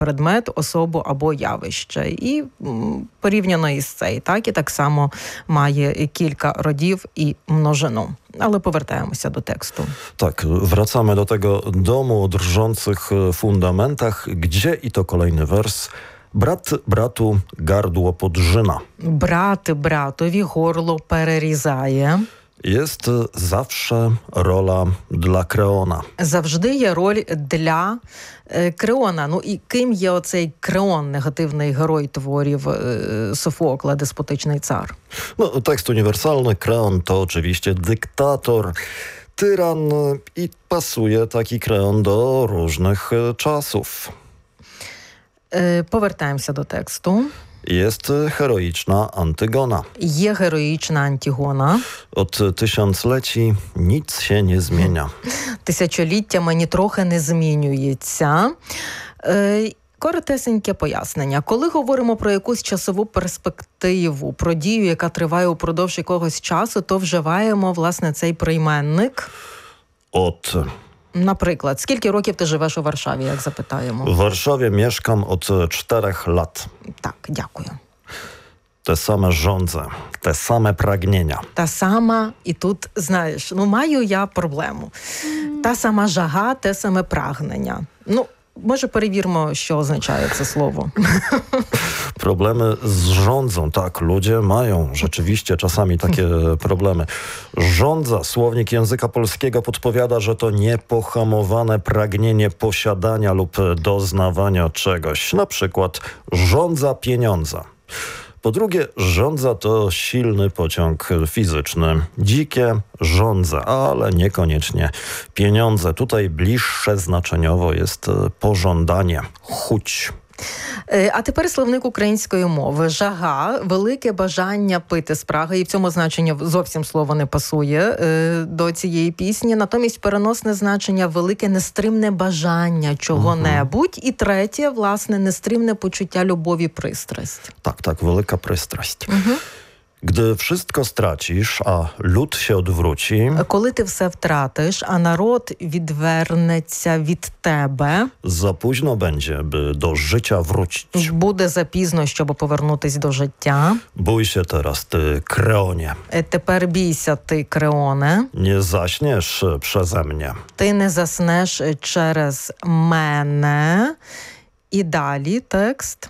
предмет, особу або явище. І порівняно із цей, так, і так само має кілька родів і множину. Ale powracamy do tekstu. Tak, wracamy do tego domu o drżących fundamentach, gdzie i to kolejny wers. Brat bratu gardło podżyna. Брат братові горло перерізає. Jest zawsze rola dla Kreona. Завжди є роль для Креона. Ну і ким є оцей Креон, негативний герой творів Софокла, деспотичний цар? No, tekst uniwersalny. Kreon to oczywiście dyktator, tyran i pasuje taki Kreon do różnych czasów. Повертаємося до тексту. Jest heroiczna Antygona. Є героїчна Антігона. Od tysiącleci nic się nie zmienia. Тисячоліттями нітрохи не змінюється. Коротесеньке пояснення. Коли говоримо про якусь часову перспективу, про дію, яка триває упродовж якогось часу, то вживаємо, власне, цей прийменник. Od Наприклад, скільки років ти живеш у Варшаві, як запитаємо? W Warszawie mieszkam od 4 lat. Так, дякую. Te same żądze, te same pragnienia. Та сама, і тут, знаєш, маю я проблему. Та сама жага, те саме прагнення. Може, перевіримо, що означає це слово. Problemy z rządzą. Tak, ludzie mają rzeczywiście czasami takie problemy. Żądza, słownik języka polskiego podpowiada, że to niepohamowane pragnienie posiadania lub doznawania czegoś. Na przykład żądza pieniądza. Po drugie, żądza to silny pociąg fizyczny. Dzikie żądze, ale niekoniecznie pieniądze. Tutaj bliższe znaczeniowo jest pożądanie, chuć. А тепер словник української мови. Жага, велике бажання пити спраги, і в цьому значенні зовсім слово не пасує до цієї пісні. Натомість переносне значення велике нестримне бажання чого-небудь. І третє, власне, нестримне почуття любові, пристрасть. Tak, wielka prystraść. Gdy wszystko stracisz, a lud się odwróci, Коли ти все втратиш, а народ відвернеться від тебе, za późno będzie, by do życia wrócić. буде запізно, щоб повернутись до життя. Bój się teraz, ty Kreonie. Тепер бійся ти, Креоне. Nie zaśniesz przeze mnie. Ти не заснеш через мене. І далі текст.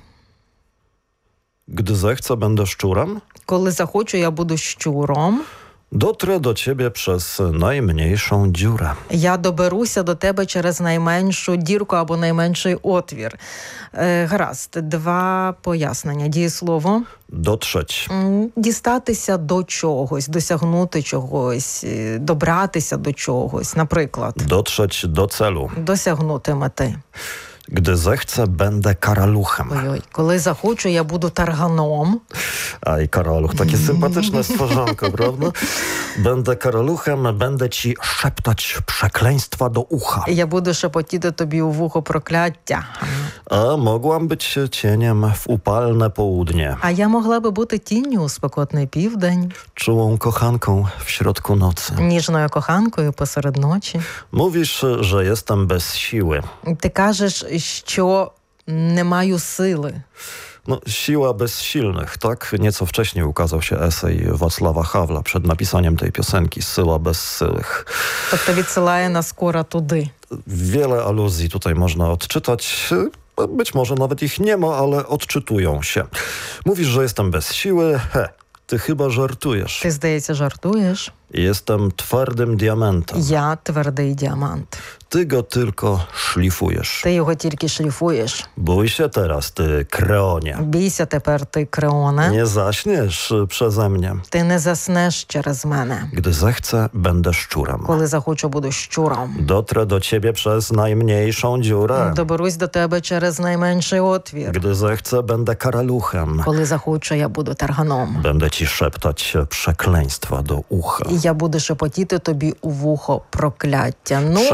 Gdy zechcę, będę szczurem. Коли захочу, я буду щуром. Dotrę do ciebie przez najmniejszą dziurę. Я доберуся до тебе через найменшу дірку або найменший отвір. Гаразд, два пояснення. Дієслово. Dotrzeć. Дістатися до чогось, досягнути чогось, добратися до чогось. Наприклад. Dotrzeć do celu. Досягнути мети. Gdy zechcę, będę karaluchem. Ой-ой, коли захочу, я буду тарганом. Aj, karaluch, takie sympatyczne stworzonko, prawda? Będę karaluchem, będę ci szeptać przekleństwa do ucha. Я буду шепотіти тобі у вухо прокляття. A mogłam być cieniem w upalne południe. А я могла би бути тінню у спекотний південь. Czułą kochanką w środku nocy. Ніжною коханкою посеред ночі. Mówisz, że jestem bez siły. Ти кажеш, що не маю сили. No, siła bez silnych, tak? Nieco wcześniej ukazał się esej Wacława Hawla przed napisaniem tej piosenki Syła bez syłych. Тобто відсилає нас скоро туди. Wiele aluzji tutaj można odczytać. Być może nawet ich nie ma, ale odczytują się. Mówisz, że jestem bez siły. Ty chyba żartujesz. Ти, здається, жартуєш? Jestem twardym diamentem. Я твердий діамант. Ty go tylko szlifujesz. Ти його тільки шліфуєш. Bój się teraz, ty Kreonie. Бійся тепер ти, Креоне. Nie zaśniesz przeze mnie. Ти не заснеш через мене. Gdy zechcę, będę szczurem. Коли захочу, буду щуром. Dotrę do ciebie przez najmniejszą dziurę. Доберусь до тебе через найменший отвір. Gdy zechcę, będę karaluchem. Коли захочу, я буду тарганом. Będę ci szeptać przekleństwa do ucha. І я буду шепотіти тобі у вухо прокляття. Przekleństwa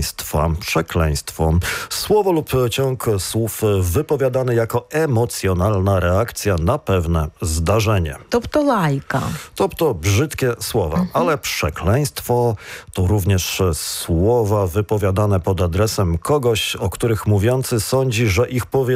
przekleństwo. Słowo lub ciąg słów wypowiadany jako emocjonalna reakcja na pewne zdarzenie. Тобто лайка. To brzydkie słowa, ale przekleństwo to również słowa wypowiadane pod adresem kogoś, o których mówiący sądzi, że ich powiedzenie